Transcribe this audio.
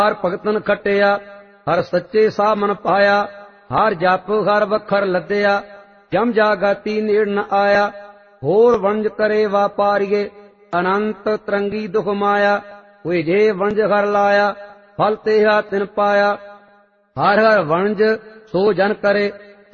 ਹਰ ਭਗਤਨ ਖਟਿਆ, ਹਰ ਸੱਚੇ ਸਾਹ ਮਨ ਪਾਇਆ। ਹਰ ਜਪ ਹਰ ਵਖਰ ਲੱਦਿਆ, ਜਮ ਜਾਗਤੀ ਨੇੜ ਨ ਆਇਆ। ਹੋਰ ਵਣਜ ਕਰੇ ਵਾਪਾਰੀਏ, ਅਨੰਤ ਤਰੰਗੀ ਦੁਖ ਮਾਇਆ। ਕੋਈ ਜੇ ਵਣਜ ਹਰ ਲਾਇਆ, ਫਲ ਤੇਹਾ ਤਿਨ ਪਾਇਆ। ਹਰ ਹਰ ਵਣਜ ਸੋ ਜਨ ਕਰੇ,